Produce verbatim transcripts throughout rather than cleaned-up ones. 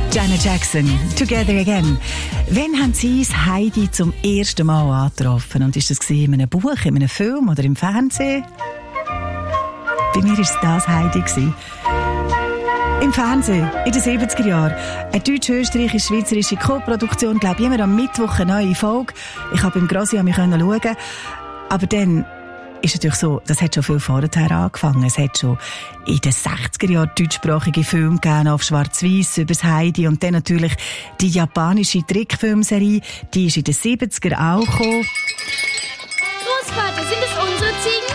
Janet Jackson, Together Again. Wann haben Sie das Heidi zum ersten Mal angetroffen? Und ist das in einem Buch, in einem Film oder im Fernsehen? Bei mir war es das Heidi. Im Fernsehen, in den siebziger Jahren. Eine deutsch-österreichisch-schweizerische Co-Produktion, glaube ich, immer am Mittwoch eine neue Folge. Ich konnte beim Grossi schauen. Aber dann ist natürlich so, das hat schon viel vorher angefangen. Es hat schon in den sechziger Jahren deutschsprachige Filme gegeben, auf Schwarz-Weiß, über das Heidi. Und dann natürlich die japanische Trickfilmserie, die ist in den siebziger auch gekommen. Großvater, sind es unsere Ziegen?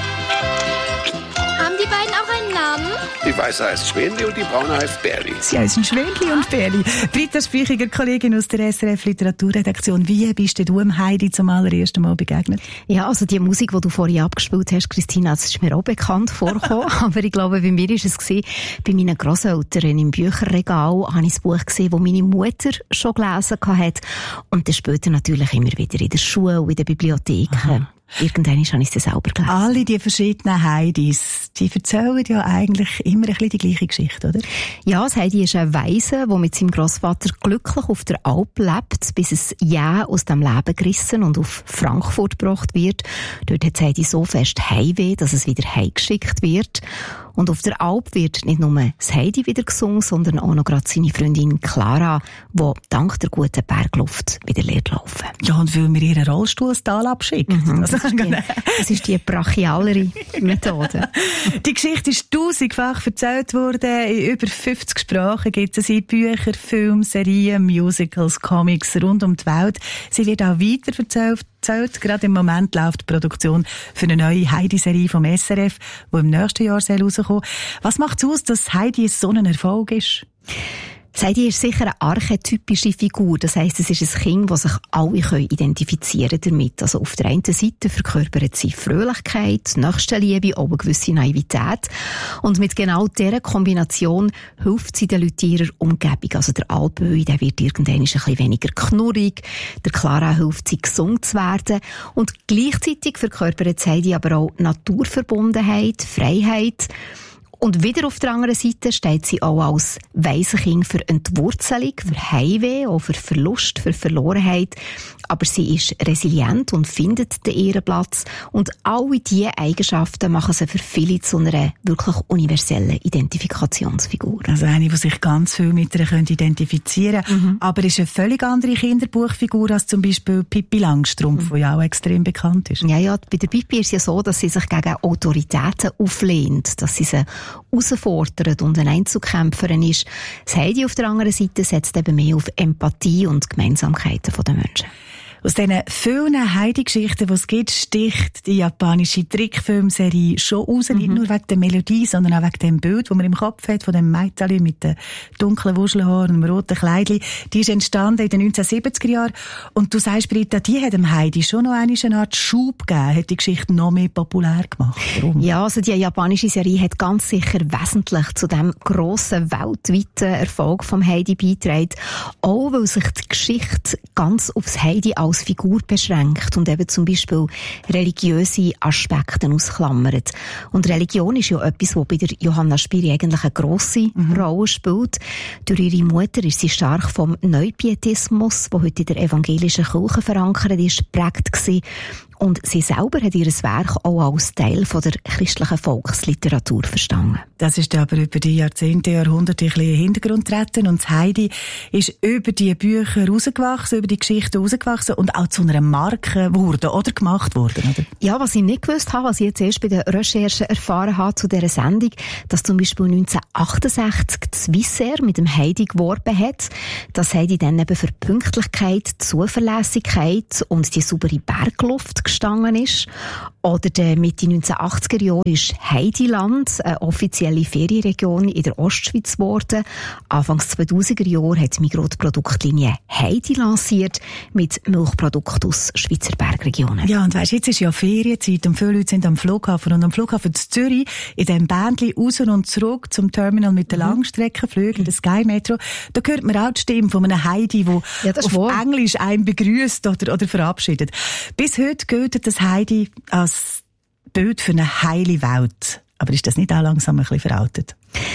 Haben die beiden auch einen Namen? Die Weiße heißt Schwänli und die Braune heißt Bärli. Sie heißen Schwänli und Bärli. Britta Speichiger, Kollegin aus der S R F Literaturredaktion. Wie bist du dem Heidi zum allerersten Mal begegnet? Ja, also die Musik, die du vorhin abgespielt hast, Christina, das ist mir auch bekannt vorgekommen. Aber ich glaube, bei mir war es gewesen, bei meinen Grosseltern im Bücherregal habe ich ein Buch gesehen, das meine Mutter schon gelesen hat. Und dann später natürlich immer wieder in der Schule und in der Bibliothek. Aha. Irgendwann habe ich sie selber gelesen. Alle die verschiedenen Heidis, die erzählen ja eigentlich immer ein bisschen die gleiche Geschichte, oder? Ja, das Heidi ist ein Waise, der mit seinem Grossvater glücklich auf der Alp lebt, bis es ja aus dem Leben gerissen und auf Frankfurt gebracht wird. Dort hat das Heidi so fest Heimweh, dass es wieder heimgeschickt wird. Und auf der Alp wird nicht nur das Heidi wieder gesungen, sondern auch noch gerade seine Freundin Clara, die dank der guten Bergluft wieder lernt laufen. Ja, und weil wir ihren Rollstuhl ins Tal abschickt. Mhm, das, ist die, das ist die brachialere Methode. Die Geschichte ist tausendfach erzählt worden. In über fünfzig Sprachen gibt es in Bücher, Filme, Serien, Musicals, Comics rund um die Welt. Sie wird auch weiter erzählt. Gerade im Moment läuft die Produktion für eine neue Heidi-Serie vom S R F, die im nächsten Jahr rauskommen soll. Was macht es aus, dass Heidi so ein Erfolg ist? Heidi ist sicher eine archetypische Figur. Das heisst, es ist ein Kind, das sich alle identifizieren damit. Also auf der einen Seite verkörpert sie Fröhlichkeit, Nächstenliebe, auch eine gewisse Naivität. Und mit genau dieser Kombination hilft sie den Leuten ihrer Umgebung. Also der Alpöhi, der wird irgendwann ein bisschen weniger knurrig. Der Clara hilft sie, gesungen zu werden. Und gleichzeitig verkörpert Heidi aber auch Naturverbundenheit, Freiheit. Und wieder auf der anderen Seite steht sie auch als Waisenkind für Entwurzelung, für Heimweh, auch für Verlust, für Verlorenheit. Aber sie ist resilient und findet den ihren Platz. Und alle diese Eigenschaften machen sie für viele zu einer wirklich universellen Identifikationsfigur. Also eine, die sich ganz viel mit ihr identifizieren können. Mhm. Aber ist eine völlig andere Kinderbuchfigur als zum Beispiel Pippi Langstrumpf, mhm. die ja auch extrem bekannt ist. Ja, ja, bei der Pippi ist es ja so, dass sie sich gegen Autoritäten auflehnt, dass sie sie herausfordert und eine Einzelkämpferin ist. Das Heidi auf der anderen Seite setzt eben mehr auf Empathie und Gemeinsamkeiten der Menschen. Aus diesen vielen Heidi-Geschichten, die es gibt, sticht die japanische Trickfilmserie schon raus. Mhm. Nicht nur wegen der Melodie, sondern auch wegen dem Bild, das man im Kopf hat, von dem Mädchen mit den dunklen Wuschelhaaren und dem roten Kleidchen. Die ist entstanden in den neunzehnhundertsiebziger Jahren. Und du sagst, Britta, die hat dem Heidi schon noch eine Art Schub gegeben, hat die Geschichte noch mehr populär gemacht. Warum? Ja, also die japanische Serie hat ganz sicher wesentlich zu dem grossen weltweiten Erfolg vom Heidi beigetragen. Auch weil sich die Geschichte ganz aufs Heidi als Figur beschränkt und eben zum Beispiel religiöse Aspekte ausklammert. Und Religion ist ja etwas, was bei der Johanna Spyri eigentlich eine grosse mhm. Rolle spielt. Durch ihre Mutter ist sie stark vom Neupietismus, der heute in der evangelischen Kirche verankert ist, geprägt gewesen. Und sie selber hat ihr Werk auch als Teil von der christlichen Volksliteratur verstanden. Das ist aber über die Jahrzehnte, Jahrhunderte ein bisschen in den Hintergrund getreten. Und Heidi ist über die Bücher rausgewachsen, über die Geschichten rausgewachsen und auch zu einer Marke geworden oder gemacht worden, oder? Ja, was ich nicht gewusst habe, was ich jetzt erst bei den Recherchen erfahren habe zu dieser Sendung, dass zum Beispiel neunzehnhundertachtundsechzig Swissair mit dem Heidi geworben hat, dass Heidi dann eben für Pünktlichkeit, Zuverlässigkeit und die saubere Bergluft gestanden ist. Oder der Mitte neunzehnhundertachtziger Jahre ist Heidiland eine offizielle Ferienregion in der Ostschweiz geworden. Anfangs zweitausender Jahre hat Migros die Produktlinie Heidi lanciert mit Milchprodukten aus Schweizer Bergregionen. Ja, und weisst, jetzt ist ja Ferienzeit und viele Leute sind am Flughafen und am Flughafen zu Zürich in dem Bändli raus und zurück zum Terminal mit den mhm. Langstreckenflügen, der Sky Metro. Da hört man auch die Stimme von einem Heidi, der ja, auf wahr. Englisch einen begrüßt oder, oder verabschiedet. Bis heute gilt das Heidi als Bild für eine heile Welt. Aber ist das nicht auch langsam ein bisschen veraltet?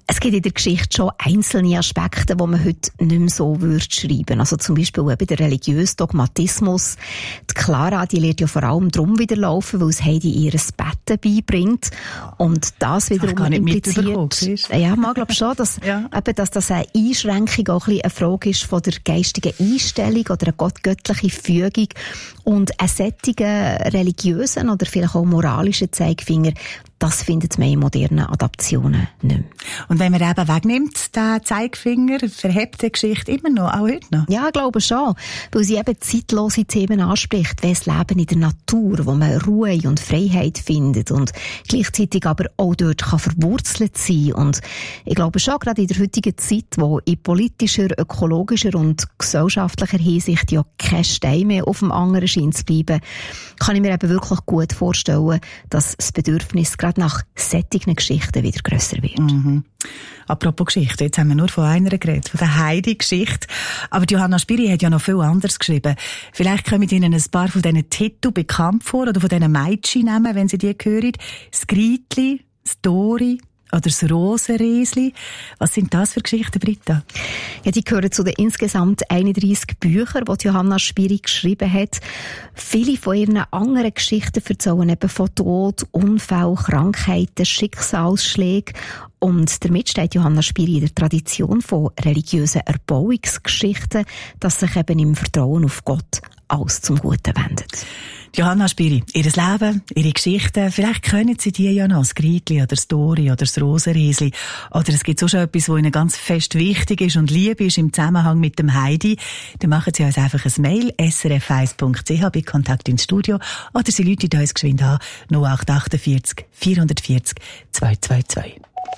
Es gibt in der Geschichte schon einzelne Aspekte, die man heute nicht mehr so würde schreiben. Also zum Beispiel eben der religiöse Dogmatismus. Die Clara, die lernt ja vor allem darum wieder laufen, weil es Heidi ihr Betten beibringt. Und das wiederum impliziert... Ja, man glaubt schon, dass, ja. eben, dass das eine Einschränkung auch ein bisschen eine Frage ist von der geistigen Einstellung oder eine göttliche Fügung. Und einen solchen religiösen oder vielleicht auch moralischen Zeigefinger, das findet man in modernen Adaptionen nicht mehr. Und wenn man eben wegnimmt, den Zeigefinger, verhebt die Geschichte immer noch, auch heute noch? Ja, ich glaube schon. Weil sie eben zeitlose Themen anspricht, wie das Leben in der Natur, wo man Ruhe und Freiheit findet und gleichzeitig aber auch dort kann verwurzelt sein. Und ich glaube schon, gerade in der heutigen Zeit, wo in politischer, ökologischer und gesellschaftlicher Hinsicht ja kein Stein mehr auf dem anderen scheint zu bleiben, kann ich mir eben wirklich gut vorstellen, dass das Bedürfnis gerade nach sättigen Geschichten wieder grösser wird. Mhm. Apropos Geschichte, jetzt haben wir nur von einer geredet, von der Heidi-Geschichte. Aber Johanna Spyri hat ja noch viel anderes geschrieben. Vielleicht kommen Ihnen ein paar von diesen Titeln bekannt vor oder von diesen Mädchennamen, wenn Sie die hören. Das Gritli, das Dori oder das Rosenriesli. Was sind das für Geschichten, Britta? Ja, die gehören zu den insgesamt einunddreissig Büchern, die Johanna Spyri geschrieben hat. Viele von ihren anderen Geschichten erzählen eben von Tod, Unfall, Krankheiten, Schicksalsschlägen. Und damit steht Johanna Spyri in der Tradition von religiösen Erbauungsgeschichten, dass sich eben im Vertrauen auf Gott alles zum Guten wendet. Johanna Spyri, ihr Leben, ihre Geschichten, vielleicht können Sie die ja noch, das Gritli oder das Dori oder das Rosenriesli. Oder es gibt so schon etwas, was Ihnen ganz fest wichtig ist und lieb ist im Zusammenhang mit dem Heidi. Dann machen Sie uns einfach ein Mail, s r f eins punkt c h bei Kontakt ins Studio. Oder Sie rufen uns geschwind an, null acht achtundvierzig vierhundertvierzig zweihundertzweiundzwanzig.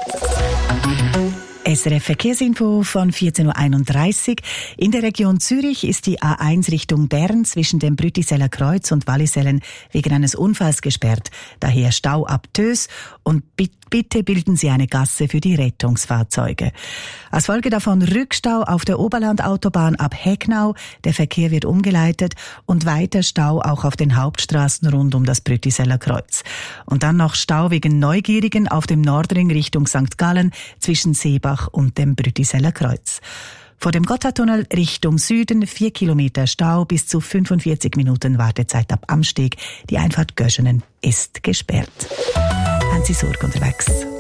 S R F Verkehrsinfo von vierzehn Uhr einunddreißig. In der Region Zürich ist die A eins Richtung Bern zwischen dem Brütiseller Kreuz und Wallisellen wegen eines Unfalls gesperrt. Daher Stau ab Tös und bitte bilden Sie eine Gasse für die Rettungsfahrzeuge. Als Folge davon Rückstau auf der Oberlandautobahn ab Hegnau. Der Verkehr wird umgeleitet und weiter Stau auch auf den Hauptstraßen rund um das Brütiseller Kreuz. Und dann noch Stau wegen Neugierigen auf dem Nordring Richtung Sankt Gallen zwischen Seebach und dem Brütiseller Kreuz. Vor dem Gotthardtunnel Richtung Süden vier Kilometer Stau, bis zu fünfundvierzig Minuten Wartezeit ab Amsteg. Die Einfahrt Göschenen ist gesperrt. Haben Sie Sorge unterwegs?